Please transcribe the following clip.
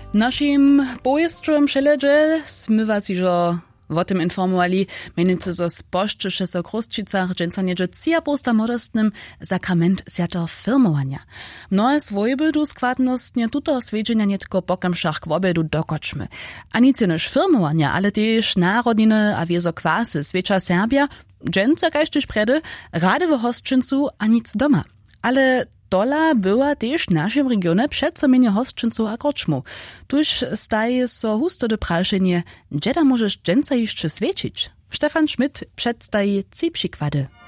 Našim pojestrym przeledze sme was iżo o tym informowali, mienicy zo sposzczysze so Kruszczycach, dżęca niedzie cija posta modestnym sakrament zjata firmowania. Mnohe swojby du składnostnie tuto oswiedzienia nie tylko pokem szach k obiedu dokoczmy. Ani cynyż firmowania, ale też narodniny a wiezo kwasy Sveča Serbia, dżęca kaž tyž predy, rady w hostczyncu a nic doma. Ale tola była też w naszym regionie przedsomienie hostczynców a kroczmu. Tuż staje so husto do praszenie, gdzie da możesz dżęca jeszcze świecić? Stefan Schmidt przedstawi 3 przykłady.